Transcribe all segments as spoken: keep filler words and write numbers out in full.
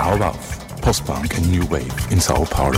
Now W A V, Post-Punk and New Wave in Sao Paulo.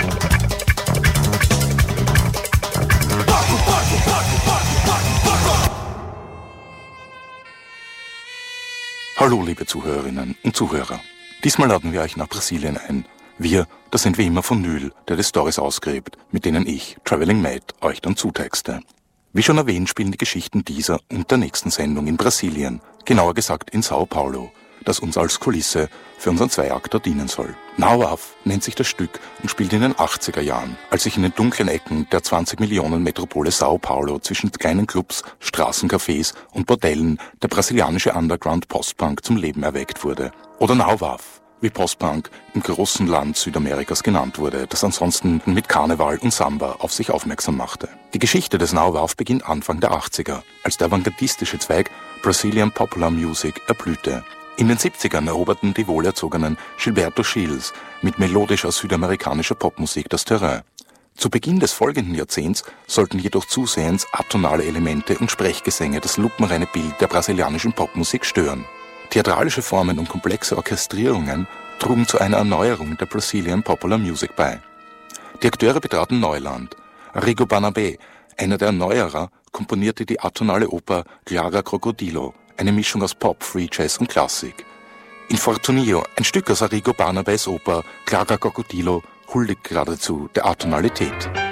Hallo liebe Zuhörerinnen und Zuhörer. Diesmal laden wir euch nach Brasilien ein. Wir, das sind wie immer von Nühl, der die Storys ausgräbt, mit denen ich, Traveling Matt, euch dann zutexte. Wie schon erwähnt, spielen die Geschichten dieser und der nächsten Sendung in Brasilien, genauer gesagt in Sao Paulo, das uns als Kulisse für unseren Zweiakter dienen soll. Now W A V nennt sich das Stück und spielt in den achtziger Jahren, als sich in den dunklen Ecken der zwanzig Millionen Metropole Sao Paulo zwischen kleinen Clubs, Straßencafés und Bordellen der brasilianische Underground Postpunk zum Leben erweckt wurde. Oder Now W A V, wie Postpunk im großen Land Südamerikas genannt wurde, das ansonsten mit Karneval und Samba auf sich aufmerksam machte. Die Geschichte des Now W A V beginnt Anfang der achtziger, als der avantgardistische Zweig Brazilian Popular Music erblühte. In den siebzigern eroberten die wohlerzogenen Gilberto Gils mit melodischer südamerikanischer Popmusik das Terrain. Zu Beginn des folgenden Jahrzehnts sollten jedoch zusehends atonale Elemente und Sprechgesänge das lupenreine Bild der brasilianischen Popmusik stören. Theatralische Formen und komplexe Orchestrierungen trugen zu einer Erneuerung der Brazilian Popular Music bei. Die Akteure betraten Neuland. Arrigo Barnabé, einer der Erneuerer, komponierte die atonale Oper Clara Crocodilo, eine Mischung aus Pop, Free Jazz und Klassik. Infortunio, ein Stück aus Arrigo Barnabés Oper Clara Crocodilo, huldigt geradezu der Atonalität.